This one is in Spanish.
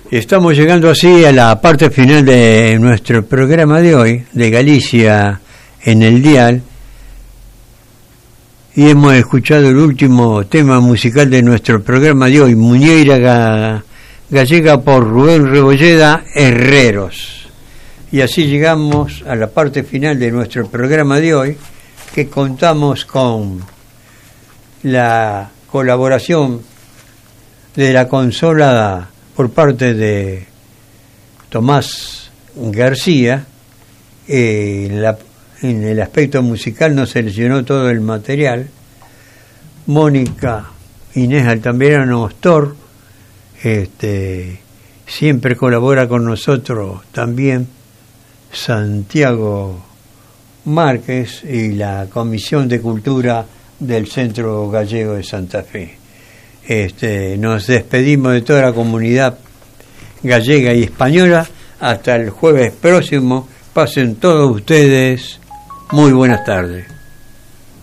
Estamos llegando así a la parte final de nuestro programa de hoy, de Galicia en el Dial, y hemos escuchado el último tema musical de nuestro programa de hoy, Muñeira Gallega, por Rubén Rebolleda, Herreros. Y así llegamos a la parte final de nuestro programa de hoy, que contamos con la colaboración de la consola por parte de Tomás García. En el aspecto musical nos seleccionó todo el material. Mónica Inés Altamirano Ostor siempre colabora con nosotros también. Santiago Márquez y la Comisión de Cultura del Centro Gallego de Santa Fe. Nos despedimos de toda la comunidad gallega y española hasta el jueves próximo. Pasen todos ustedes muy buenas tardes.